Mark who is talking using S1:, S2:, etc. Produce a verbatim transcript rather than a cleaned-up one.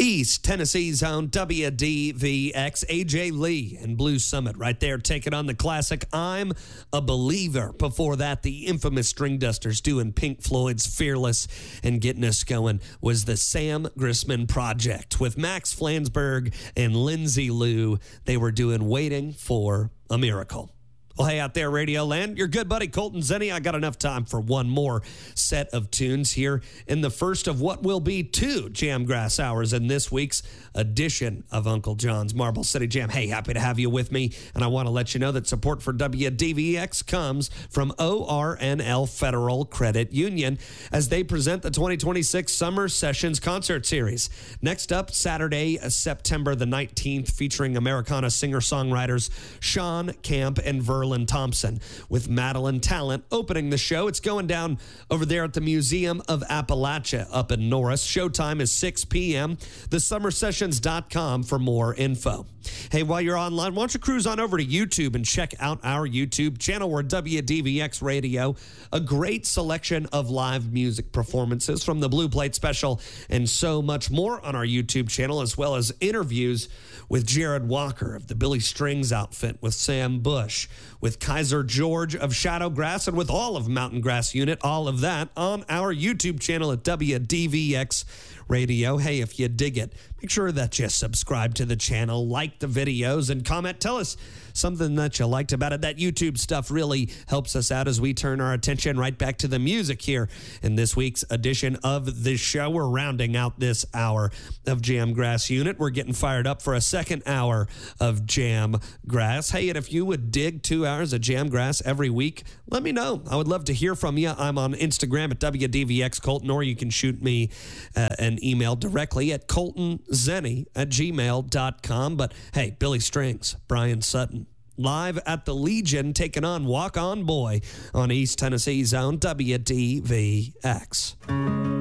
S1: East Tennessee's own W D V X, A J Lee and Blue Summit right there taking on the classic I'm a Believer. Before that, the infamous String Dusters doing Pink Floyd's Fearless, and getting us going was the Sam Grisman Project with Max Flansburgh and Lindsay Lou. They were doing Waiting for a Miracle. Well, hey, out there, Radio Land, your good buddy Colton Zenny. I got enough time for one more set of tunes here in the first of what will be two Jamgrass Hours in this week's edition of Uncle John's Marble City Jam. Hey, happy to have you with me, and I want to let you know that support for W D V X comes from O R N L Federal Credit Union as they present the twenty twenty-six Summer Sessions Concert Series. Next up, Saturday, September the nineteenth, featuring Americana singer-songwriters Sean Camp and Verlin Thompson with Madeline Talent opening the show. It's going down over there at the Museum of Appalachia up in Norris. Showtime is six p.m. the summer sessions dot com for more info. Hey, while you're online, why don't you cruise on over to YouTube and check out our YouTube channel. We're W D V X Radio, a great selection of live music performances from the Blue Plate Special and so much more on our YouTube channel, as well as interviews with Jared Walker of the Billy Strings Outfit, with Sam Bush, with Kaiser George of Shadowgrass, and with all of Mountain Grass Unit. All of that on our YouTube channel at W D V X Radio. Hey, if you dig it, make sure that you subscribe to the channel, like the videos, and comment. Tell us something that you liked about it. That YouTube stuff really helps us out as we turn our attention right back to the music here in this week's edition of the show. We're rounding out this hour of Jam Grass Unit. We're getting fired up for a second hour of Jam Grass. Hey, and if you would dig two hours of Jam Grass every week, let me know. I would love to hear from you. I'm on Instagram at W D V X Colton, or you can shoot me uh, an email directly at colton zenny at gmail dot com. But hey, Billy Strings, Brian Sutton, live at the Legion, taking on Walk On Boy on East Tennessee's own W D V X.